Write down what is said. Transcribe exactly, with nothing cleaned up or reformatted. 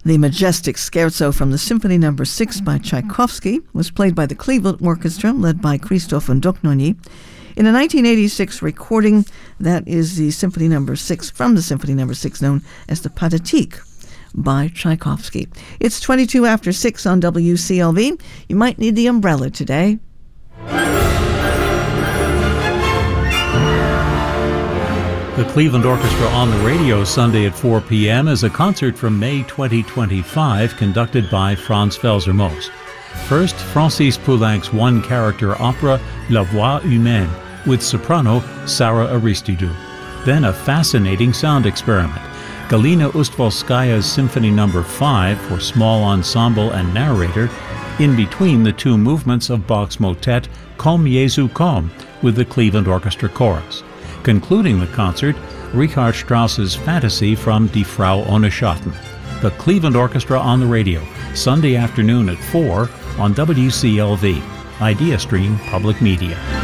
The majestic scherzo from the Symphony Number six by Tchaikovsky was played by the Cleveland Orchestra, led by Christophe Ndoknonyi. In a nineteen eighty-six recording, that is the Symphony Number six from the Symphony Number six, known as the Pathétique by Tchaikovsky. It's twenty-two after six on W C L V. You might need the umbrella today. The Cleveland Orchestra on the Radio Sunday at four p.m. is a concert from May twenty twenty-five conducted by Franz Felser-Most. First, Francis Poulenc's one-character opera La Voix Humaine with soprano Sarah Aristidou. Then a fascinating sound experiment. Galina Ustvolskaya's Symphony Number five for small ensemble and narrator in between the two movements of Bach's motet Komm Jesu komm with the Cleveland Orchestra Chorus. Concluding the concert, Richard Strauss's Fantasy from Die Frau ohne Schatten. The Cleveland Orchestra on the Radio, Sunday afternoon at four on W C L V, IdeaStream Public Media.